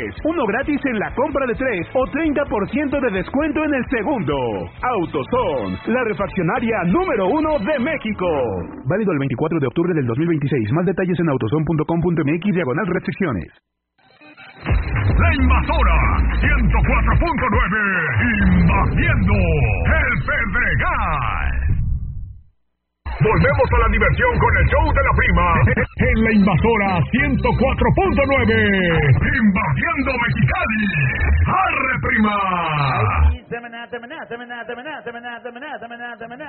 uno gratis en la compra de 3 o 30% de descuento en el segundo. AutoZone, la refaccionaria número 1 de México. Válido el 24 de octubre del 2026. Más detalles en autozone.com.mx/restricciones. La Invasora 104.9, invadiendo el Pedregal. Volvemos a la diversión con el show de la prima en La Invasora 104.9, invadiendo Mexicali. ¡Arre, prima!